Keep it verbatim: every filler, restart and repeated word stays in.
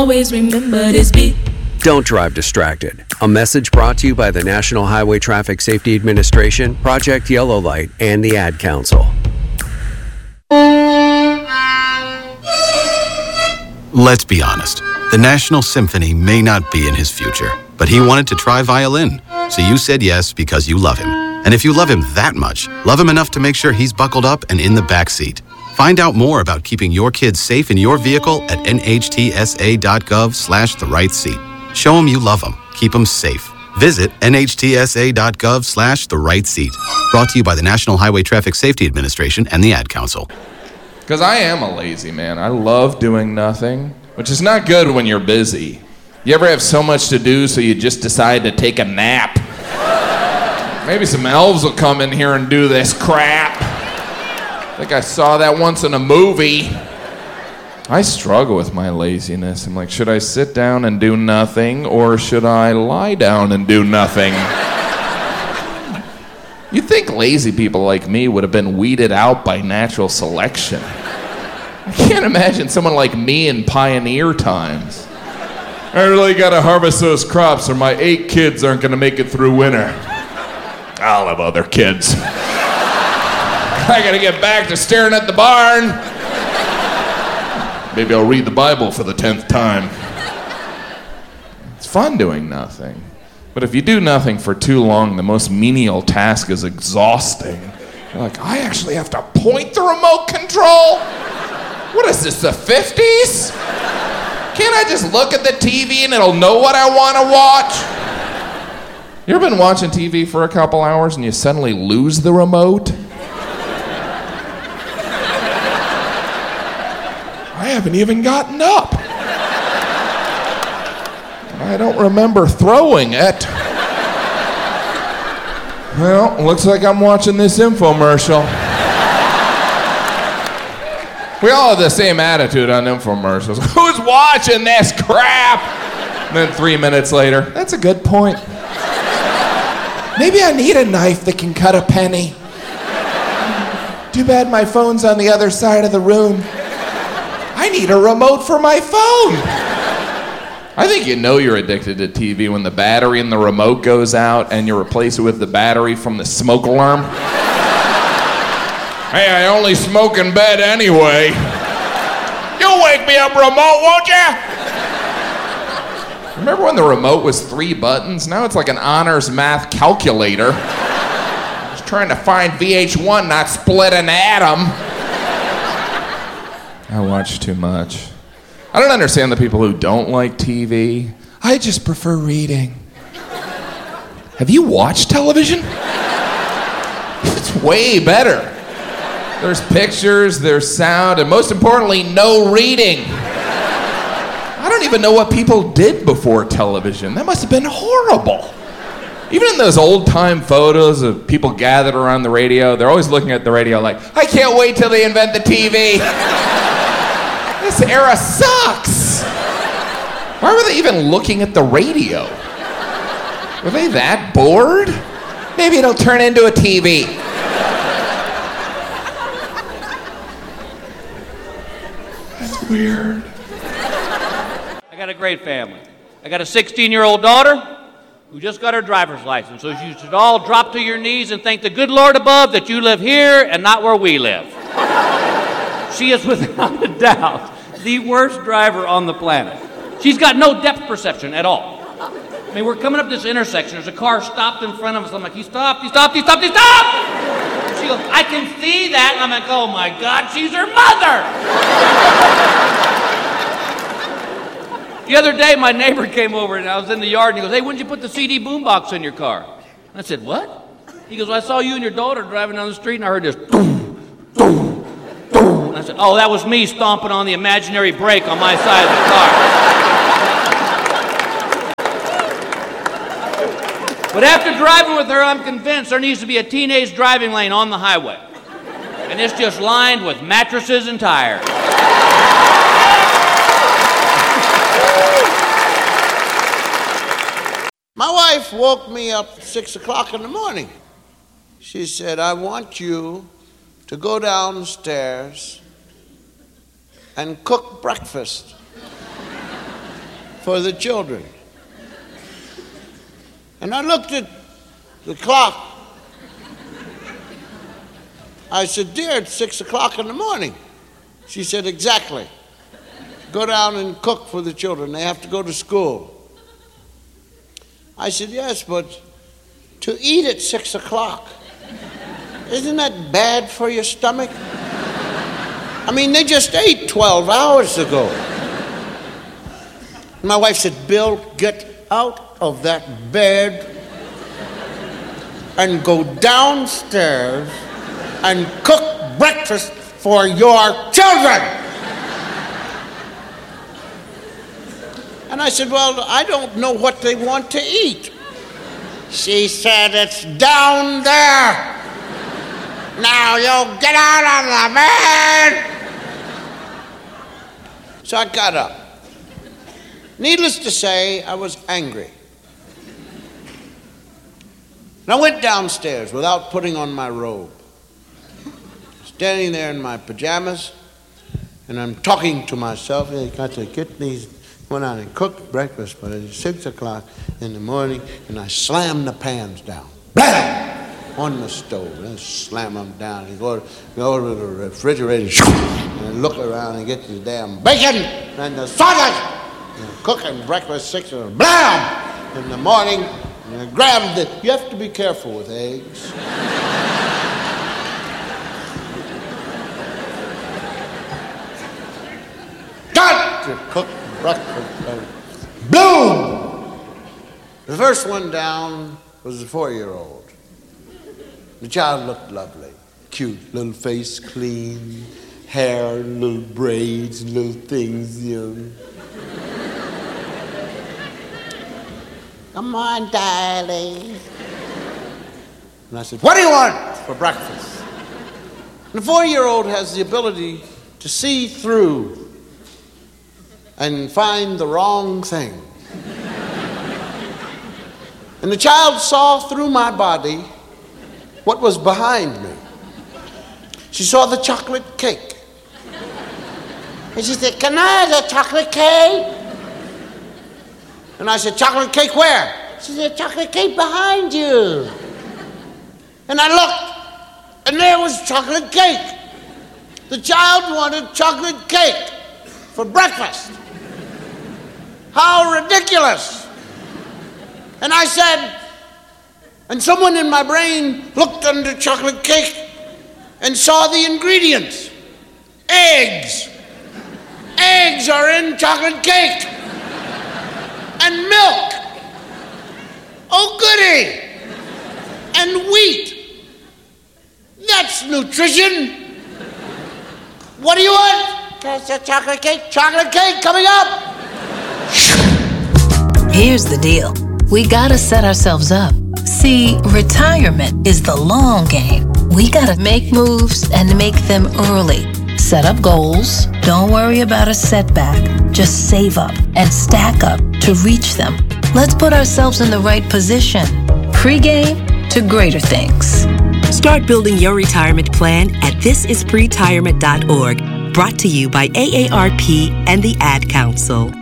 Always remember this beat. Don't drive distracted. A message brought to you by the National Highway Traffic Safety Administration, Project Yellow Light, and the Ad Council. Let's be honest. The National Symphony may not be in his future, but he wanted to try violin. So you said yes because you love him. And if you love him that much, love him enough to make sure he's buckled up and in the back seat. Find out more about keeping your kids safe in your vehicle at nhtsa.gov slash the right seat. Show them you love them. Keep them safe. Visit nhtsa.gov slash the right seat. Brought to you by the National Highway Traffic Safety Administration and the Ad Council. Because I am a lazy man. I love doing nothing, which is not good when you're busy. You ever have so much to do so you just decide to take a nap? Maybe some elves will come in here and do this crap. I think I saw that once in a movie. I struggle with my laziness. I'm like, should I sit down and do nothing, or should I lie down and do nothing? You'd think lazy people like me would have been weeded out by natural selection. I can't imagine someone like me in pioneer times. I really gotta harvest those crops or my eight kids aren't gonna make it through winter. I'll have other kids. I gotta get back to staring at the barn. Maybe I'll read the Bible for the tenth time. It's fun doing nothing. But if you do nothing for too long, the most menial task is exhausting. You're like, I actually have to point the remote control? What is this, the fifties? Can't I just look at the T V and it'll know what I want to watch? You ever been watching T V for a couple hours and you suddenly lose the remote? I haven't even gotten up. I don't remember throwing it. Well, looks like I'm watching this infomercial. We all have the same attitude on infomercials. Who's watching this crap? And then three minutes later, that's a good point. Maybe I need a knife that can cut a penny. Too bad my phone's on the other side of the room. I need a remote for my phone. I think you know you're addicted to T V when the battery in the remote goes out and you replace it with the battery from the smoke alarm. Hey, I only smoke in bed anyway. You'll wake me up, remote, won't you? Remember when the remote was three buttons? Now it's like an honors math calculator. Just trying to find V H one, not split an atom. I watch too much. I don't understand the people who don't like T V. I just prefer reading. Have you watched television? It's way better. There's pictures, there's sound, and most importantly, no reading. I don't even know what people did before television. That must have been horrible. Even in those old-time photos of people gathered around the radio, they're always looking at the radio like, I can't wait till they invent the T V. This era sucks. Why were they even looking at the radio? Were they that bored? Maybe it'll turn into a T V. That's weird. I got a great family. I got a sixteen-year-old daughter who just got her driver's license. So you should all drop to your knees and thank the good Lord above that you live here and not where we live. She is without a doubt the worst driver on the planet. She's got no depth perception at all. I mean, we're coming up this intersection. There's a car stopped in front of us. I'm like, he stopped, he stopped, he stopped, he stopped! She goes, I can see that. And I'm like, oh my God, she's her mother! The other day, my neighbor came over and I was in the yard and he goes, hey, when did you put the C D boombox in your car? And I said, what? He goes, well, I saw you and your daughter driving down the street and I heard this boom, boom, boom. And I said, oh, that was me stomping on the imaginary brake on my side of the car. But after driving with her, I'm convinced there needs to be a teenage driving lane on the highway. And it's just lined with mattresses and tires. My wife woke me up at six o'clock in the morning. She said, I want you to go downstairs and cook breakfast. for the children. And I looked at the clock. I said, dear, it's six o'clock in the morning. She said, exactly. Go down and cook for the children. They have to go to school. I said, yes, but to eat at six o'clock, isn't that bad for your stomach? I mean, they just ate twelve hours ago. My wife said, Bill, get out of that bed and go downstairs and cook breakfast for your children. And I said, well, I don't know what they want to eat. She said, it's down there. Now you get out of the bed. So I got up. Needless to say, I was angry. And I went downstairs without putting on my robe. Standing there in my pajamas, and I'm talking to myself. I got to get these, went out and cooked breakfast, but it's six o'clock in the morning, and I slammed the pans down. Blam! On the stove. And I slam them down. And go, go to the refrigerator, and look around and get the damn bacon and the sausage. And cooking breakfast, six of them. Blam! In the morning, and I grabbed the, you have to be careful with eggs. Got to cook breakfast. Boom! The first one down was a four-year-old. The child looked lovely, cute, little face clean, hair, little braids, little things, you know. Come on, darling. And I said, what do you want for breakfast? And the four-year-old has the ability to see through and find the wrong thing. And the child saw through my body what was behind me. She saw the chocolate cake. And she said, can I have a chocolate cake? And I said, chocolate cake where? She said, chocolate cake behind you. And I looked, and there was chocolate cake. The child wanted chocolate cake for breakfast. How ridiculous. And I said, and someone in my brain looked under chocolate cake and saw the ingredients. Eggs. Eggs are in chocolate cake. And milk. Oh, goody. And wheat. That's nutrition. What do you want? That's a chocolate cake. Chocolate cake coming up. Here's the deal. We gotta set ourselves up. See, retirement is the long game. We gotta make moves and make them early. Set up goals. Don't worry about a setback. Just save up and stack up to reach them. Let's put ourselves in the right position. Pre-game to greater things. Start building your retirement plan at this is pre retirement dot org. Brought to you by A A R P and the Ad Council.